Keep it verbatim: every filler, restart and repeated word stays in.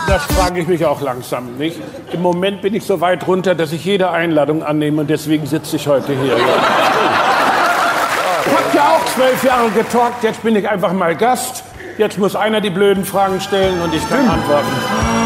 Das frage ich mich auch langsam, nicht? Im Moment bin ich so weit runter, dass ich jede Einladung annehme und deswegen sitze ich heute hier. Ich habe ja auch zwölf Jahre getalkt, jetzt bin ich einfach mal Gast. Jetzt muss einer die blöden Fragen stellen und ich kann antworten.